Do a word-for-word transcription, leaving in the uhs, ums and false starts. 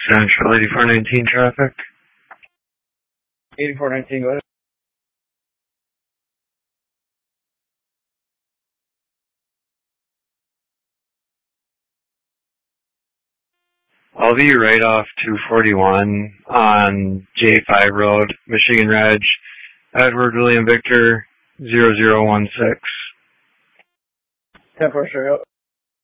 Central eighty-four nineteen traffic. eighty-four nineteen, go ahead. I'll be right off two forty-one on J five Road, Michigan Reg, Edward William Victor, zero zero one six. ten four, sure.